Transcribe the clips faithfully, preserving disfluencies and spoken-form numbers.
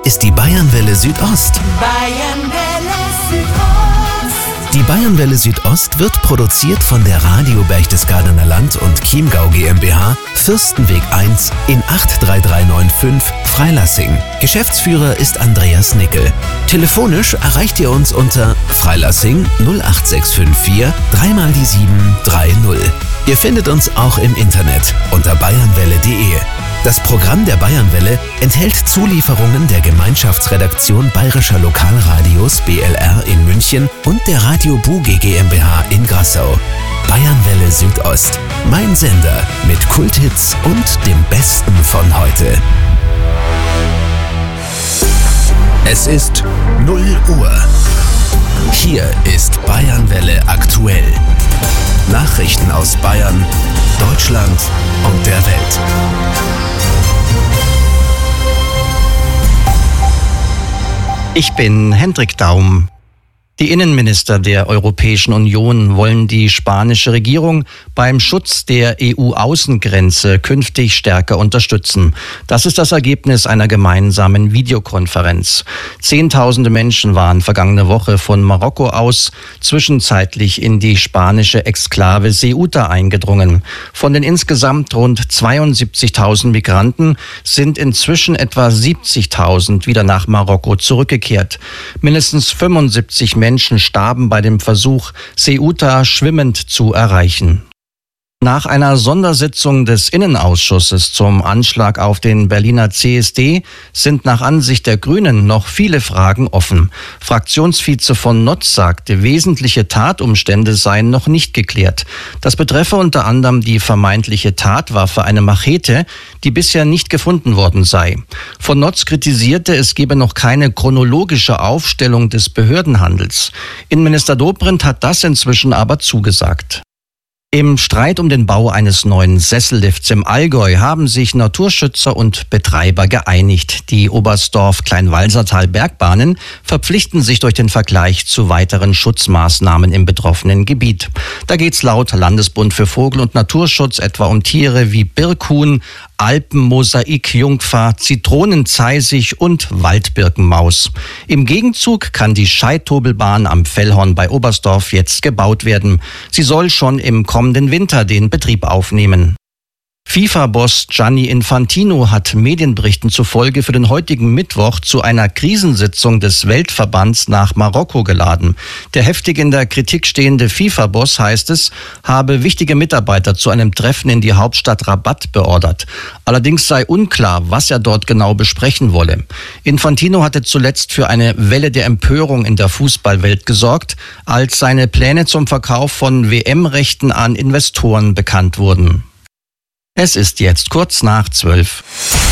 ist die Bayernwelle Südost. Bayernwelle Südost. Die Bayernwelle Südost wird produziert von der Radio Berchtesgadener Land- und Chiemgau GmbH, Fürstenweg eins in acht drei drei neun fünf Freilassing. Geschäftsführer ist Andreas Nickel. Telefonisch erreicht ihr uns unter Freilassing null acht sechs fünf vier drei mal die sieben drei null. Ihr findet uns auch im Internet unter bayernwelle punkt de. Das Programm der Bayernwelle enthält Zulieferungen der Gemeinschaftsredaktion Bayerischer Lokalradios B L R in München und der Radio Buge GmbH in Grassau. Bayernwelle Südost, mein Sender mit Kulthits und dem Besten von heute. Es ist null Uhr. Hier ist Bayernwelle aktuell. Nachrichten aus Bayern, Deutschland und der Welt. Ich bin Hendrik Daum. Die Innenminister der Europäischen Union wollen die spanische Regierung beim Schutz der E U-Außengrenze künftig stärker unterstützen. Das ist das Ergebnis einer gemeinsamen Videokonferenz. Zehntausende Menschen waren vergangene Woche von Marokko aus zwischenzeitlich in die spanische Exklave Ceuta eingedrungen. Von den insgesamt rund zweiundsiebzigtausend Migranten sind inzwischen etwa siebzigtausend wieder nach Marokko zurückgekehrt. Mindestens fünfundsiebzig Menschen starben bei dem Versuch, Ceuta schwimmend zu erreichen. Nach einer Sondersitzung des Innenausschusses zum Anschlag auf den Berliner C S D sind nach Ansicht der Grünen noch viele Fragen offen. Fraktionsvize von Notz sagte, wesentliche Tatumstände seien noch nicht geklärt. Das betreffe unter anderem die vermeintliche Tatwaffe, eine Machete, die bisher nicht gefunden worden sei. Von Notz kritisierte, es gebe noch keine chronologische Aufstellung des Behördenhandels. Innenminister Dobrindt hat das inzwischen aber zugesagt. Im Streit um den Bau eines neuen Sessellifts im Allgäu haben sich Naturschützer und Betreiber geeinigt. Die Oberstdorf-Kleinwalsertal-Bergbahnen verpflichten sich durch den Vergleich zu weiteren Schutzmaßnahmen im betroffenen Gebiet. Da geht's laut Landesbund für Vogel- und Naturschutz etwa um Tiere wie Birkhuhn, Alpenmosaikjungfer, Zitronenzeisig und Waldbirkenmaus. Im Gegenzug kann die Scheithobelbahn am Fellhorn bei Oberstdorf jetzt gebaut werden. Sie soll schon im kommenden Winter den Betrieb aufnehmen. FIFA-Boss Gianni Infantino hat Medienberichten zufolge für den heutigen Mittwoch zu einer Krisensitzung des Weltverbands nach Marokko geladen. Der heftig in der Kritik stehende FIFA-Boss, heißt es, habe wichtige Mitarbeiter zu einem Treffen in die Hauptstadt Rabat beordert. Allerdings sei unklar, was er dort genau besprechen wolle. Infantino hatte zuletzt für eine Welle der Empörung in der Fußballwelt gesorgt, als seine Pläne zum Verkauf von W M-Rechten an Investoren bekannt wurden. Es ist jetzt kurz nach zwölf.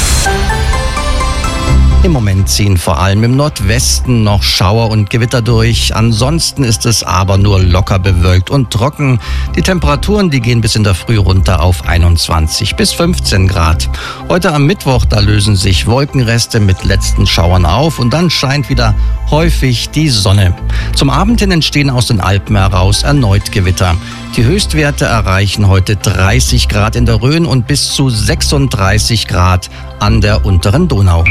Im Moment ziehen vor allem im Nordwesten noch Schauer und Gewitter durch. Ansonsten ist es aber nur locker bewölkt und trocken. Die Temperaturen, die gehen bis in der Früh runter auf einundzwanzig bis fünfzehn Grad. Heute am Mittwoch, da lösen sich Wolkenreste mit letzten Schauern auf und dann scheint wieder häufig die Sonne. Zum Abend hin entstehen aus den Alpen heraus erneut Gewitter. Die Höchstwerte erreichen heute dreißig Grad in der Rhön und bis zu sechsunddreißig Grad an der unteren Donau.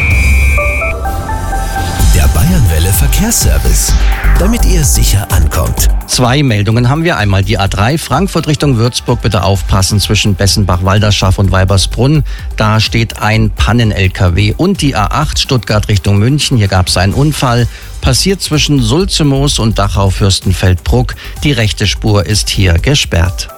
Der Bayernwelle Verkehrsservice, damit ihr sicher ankommt. Zwei Meldungen haben wir. Einmal die A drei Frankfurt Richtung Würzburg. Bitte aufpassen zwischen Bessenbach-Walderschaft und Weibersbrunn. Da steht ein Pannen-L K W. Und die A acht Stuttgart Richtung München. Hier gab es einen Unfall. Passiert zwischen Sulzemoos und Dachau-Fürstenfeldbruck. Die rechte Spur ist hier gesperrt.